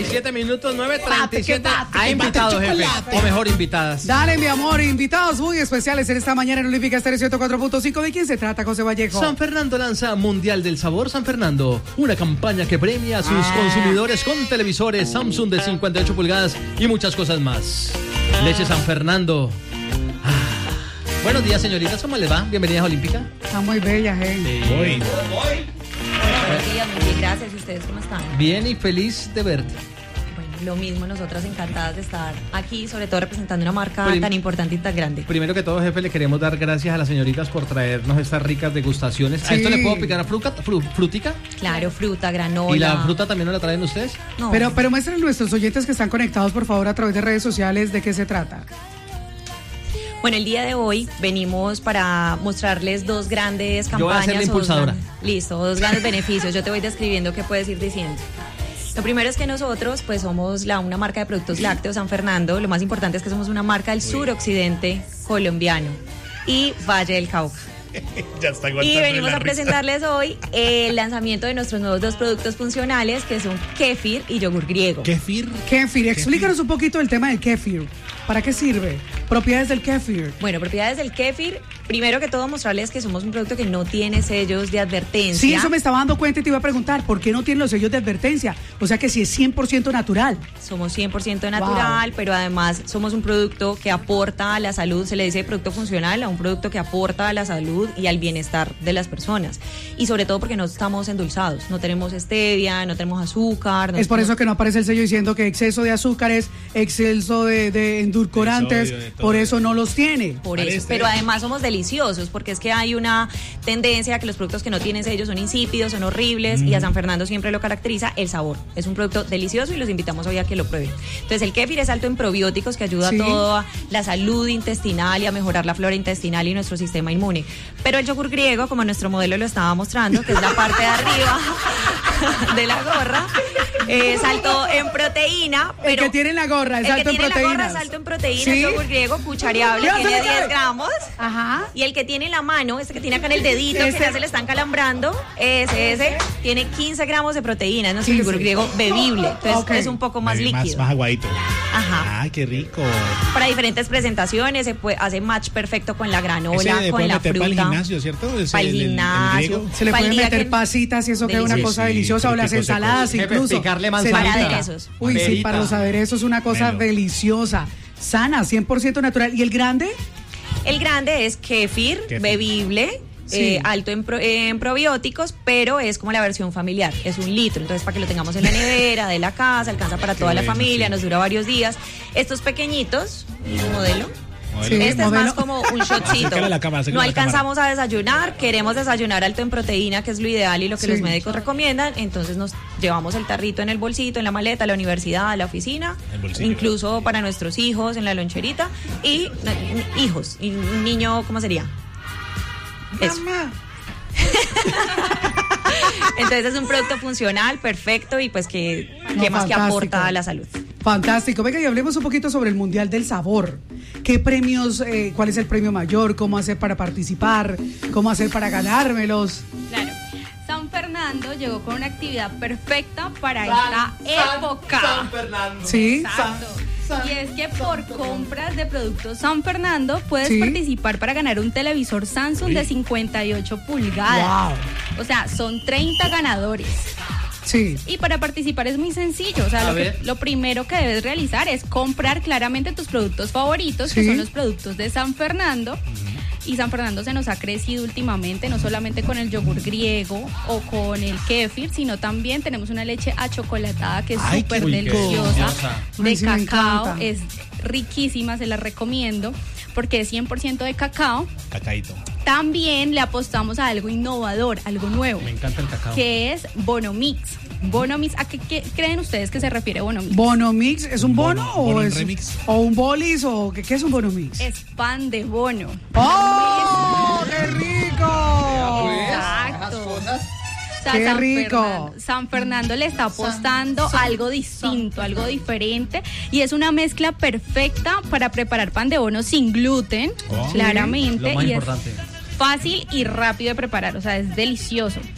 9:37, 9:37. ¿Ha invitado, jefe? O mejor, invitadas. Dale, mi amor, invitados muy especiales en esta mañana en Olímpica Estéreo 104.5. ¿De quién se trata, José Vallejo? San Fernando lanza Mundial del Sabor San Fernando, una campaña que premia a sus consumidores con televisores Samsung de 58 pulgadas y muchas cosas más. Leche San Fernando. Buenos días, señoritas, ¿cómo les va? Bienvenidas a Olímpica. Está muy bella, Buenos días, muy bien, gracias. ¿Y ustedes cómo están? Bien y feliz de verte. Bueno, lo mismo, nosotras encantadas de estar aquí, sobre todo representando una marca tan importante y tan grande. Primero que todo, jefe, le queremos dar gracias a las señoritas por traernos estas ricas degustaciones. Sí. ¿A esto le puedo picar a frutica? Claro, fruta, granola. ¿Y la fruta también no la traen ustedes? No. Pero muéstrenle a nuestros oyentes que están conectados, por favor, a través de redes sociales, ¿de qué se trata? Bueno, el día de hoy venimos para mostrarles dos grandes campañas. Yo voy a ser la impulsadora. Dos grandes beneficios. Yo te voy describiendo qué puedes ir diciendo. Lo primero es que nosotros pues somos una marca de productos lácteos San Fernando. Lo más importante es que somos una marca del suroccidente colombiano y Valle del Cauca. Ya está y venimos a presentarles hoy el lanzamiento de nuestros nuevos dos productos funcionales que son kéfir y yogur griego. ¿Kéfir? Kéfir, explícanos un poquito el tema del kéfir. ¿Para qué sirve? Propiedades del kéfir. Bueno, propiedades del kéfir. Primero que todo, mostrarles que somos un producto que no tiene sellos de advertencia. Sí, eso me estaba dando cuenta y te iba a preguntar, ¿por qué no tiene los sellos de advertencia? O sea que si es 100% natural. Somos 100% natural, pero además somos un producto que aporta a la salud, se le dice producto funcional, a un producto que aporta a la salud y al bienestar de las personas. Y sobre todo porque no estamos endulzados, no tenemos stevia, no tenemos azúcar. Es por eso que no aparece el sello diciendo que exceso de azúcares, exceso de endulcorantes, por eso no los tiene. Por eso, pero además somos deliciosos, porque es que hay una tendencia a que los productos que no tienen sellos son insípidos, son horribles, y a San Fernando siempre lo caracteriza el sabor. Es un producto delicioso y los invitamos hoy a que lo prueben. Entonces el kéfir es alto en probióticos que ayuda a toda la salud intestinal y a mejorar la flora intestinal y nuestro sistema inmune. Pero el yogur griego, como nuestro modelo lo estaba mostrando, que es la parte de arriba de la gorra, es alto en proteína. Pero el que tiene la gorra es alto en proteínas. Es alto en proteínas, ¿sí? Yogur griego cuchareable, tiene 10 gramos. Ajá. Y el que tiene en la mano, este que tiene acá en el dedito, que ya se le están calambrando, ese tiene 15 gramos de proteína, es nuestro yogur griego bebible. Entonces es un poco más líquido. Más aguadito. Ajá. Ay, qué rico. Para diferentes presentaciones, hace match perfecto con la granola, con la fruta. Para el gimnasio, ¿cierto? Para el gimnasio. Se le pueden meter pasitas y eso queda una cosa deliciosa, o las ensaladas incluso. Picarle manzanita. Para aderezos. Uy, sí, para los aderezos es una cosa deliciosa, sana, 100% natural. ¿Y el grande? El grande es kéfir. Bebible. Alto en probióticos, pero es como la versión familiar, es 1 litro, entonces para que lo tengamos en la nevera de la casa, alcanza para toda la familia, nos dura varios días. Estos pequeñitos, modelo. Este es más como un shotcito. No alcanzamos a desayunar, queremos desayunar alto en proteína, que es lo ideal y lo que los médicos recomiendan, entonces nos llevamos el tarrito en el bolsito, en la maleta, a la universidad, a la oficina, incluso para nuestros hijos en la loncherita y hijos, y un niño, ¿cómo sería? Eso. Entonces es un producto funcional, perfecto y pues que más que aporta a la salud. Fantástico. Venga, y hablemos un poquito sobre el Mundial del Sabor. ¿Qué premios, cuál es el premio mayor? ¿Cómo hacer para participar? ¿Cómo hacer para ganármelos? Claro. San Fernando llegó con una actividad perfecta para esta época. San Fernando. Sí. Exacto. Y es que por compras de productos San Fernando puedes participar para ganar un televisor Samsung de 58 pulgadas. Wow. O sea, son 30 ganadores. Sí. Y para participar es muy sencillo, o sea, lo primero que debes realizar es comprar claramente tus productos favoritos, que son los productos de San Fernando. Y San Fernando se nos ha crecido últimamente, no solamente con el yogur griego o con el kéfir, sino también tenemos una leche achocolatada que es súper deliciosa, de cacao, es riquísima, se la recomiendo, porque es 100% de cacao. Cacaíto. También le apostamos a algo innovador, algo nuevo. Me encanta el cacao. Que es Bonomix. Bonomix, ¿a qué creen ustedes que se refiere Bonomix? ¿Bonomix es un bono o es remix? O un bolis o qué es un Bonomix? Es pan de bono. ¡Oh, qué rico! Exacto. O sea, ¡Qué rico! San Fernando le está apostando algo distinto, algo diferente, y es una mezcla perfecta para preparar pan de bono sin gluten, claramente, lo más y importante. es fácil y rápido de preparar, o sea, es delicioso.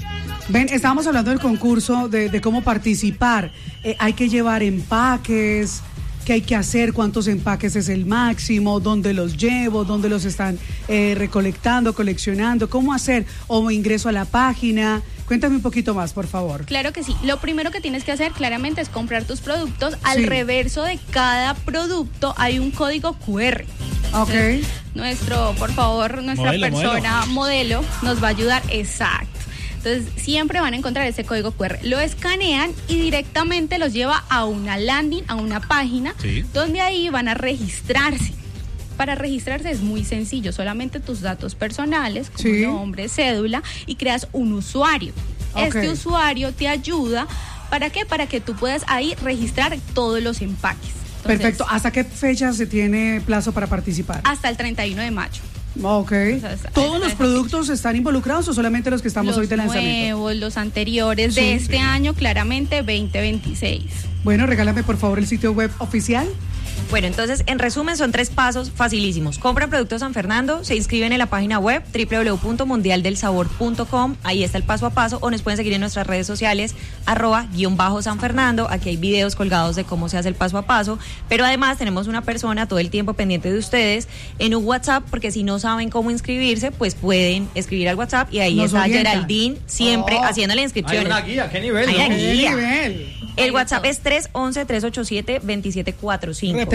Ven, estábamos hablando del concurso, de cómo participar. Hay que llevar empaques, qué hay que hacer, cuántos empaques es el máximo, dónde los llevo, dónde los están recolectando, coleccionando, cómo hacer, o ingreso a la página. Cuéntame un poquito más, por favor. Claro que sí. Lo primero que tienes que hacer claramente es comprar tus productos. Al reverso de cada producto hay un código QR. Ok. Entonces, nuestra persona modelo nos va a ayudar. Exacto. Entonces, siempre van a encontrar ese código QR. Lo escanean y directamente los lleva a una landing, a una página, donde ahí van a registrarse. Para registrarse es muy sencillo, solamente tus datos personales, como nombre, cédula, y creas un usuario. Este usuario te ayuda, ¿para qué? Para que tú puedas ahí registrar todos los empaques. Entonces, perfecto. ¿Hasta qué fecha se tiene plazo para participar? Hasta el 31 de mayo. Ok. ¿Todos los productos están involucrados o solamente los que estamos hoy de lanzamiento? Los nuevos, los anteriores de este año, claramente 2026. Bueno, regálame por favor el sitio web oficial. Bueno, entonces, en resumen, son 3 pasos facilísimos. Compran Productos San Fernando, se inscriben en la página web www.mundialdelsabor.com, ahí está el paso a paso, o nos pueden seguir en nuestras redes sociales, @San Fernando, aquí hay videos colgados de cómo se hace el paso a paso, pero además tenemos una persona todo el tiempo pendiente de ustedes en un WhatsApp, porque si no saben cómo inscribirse, pues pueden escribir al WhatsApp y ahí está Geraldine siempre haciendo la inscripción. Hay una guía, ¿qué nivel? Hay una guía. ¿Qué nivel? El WhatsApp es 311-387-2745.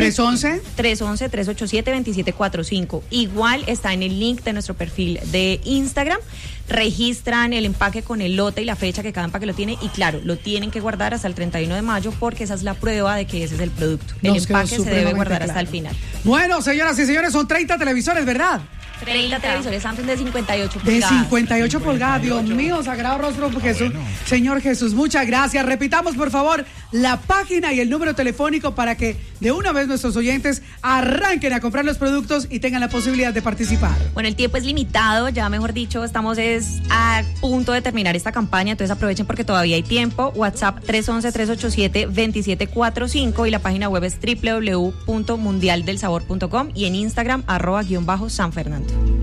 311-387-2745. Igual está en el link de nuestro perfil de Instagram. Registran el empaque con el lote y la fecha que cada empaque lo tiene. Y claro, lo tienen que guardar hasta el 31 de mayo porque esa es la prueba de que ese es el producto. El empaque se debe guardar hasta el final. Bueno, señoras y señores, son 30 televisores, ¿verdad? 30 televisores Samsung de 58 de pulgadas. 58 pulgadas, Dios mío, Sagrado Rostro Jesús. Señor Jesús, muchas gracias. Repitamos, por favor, la página y el número telefónico para que de una vez nuestros oyentes arranquen a comprar los productos y tengan la posibilidad de participar. Bueno, el tiempo es limitado, ya mejor dicho, estamos a punto de terminar esta campaña, entonces aprovechen porque todavía hay tiempo. WhatsApp 311-387-2745 y la página web es www.mundialdelsabor.com y en Instagram @San Fernando.